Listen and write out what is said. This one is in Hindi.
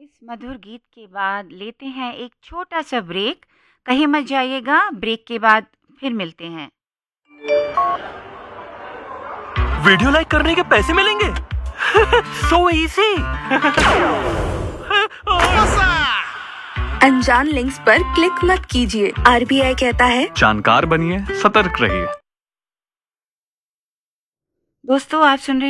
इस मधुर गीत के बाद लेते हैं एक छोटा सा ब्रेक। कहीं मत जाइएगा, ब्रेक के बाद फिर मिलते हैं। वीडियो लाइक करने के पैसे मिलेंगे? So easy. अनजान लिंक्स पर क्लिक मत कीजिए। RBI कहता है जानकार बनिए, सतर्क रहिए। दोस्तों, आप सुन रहे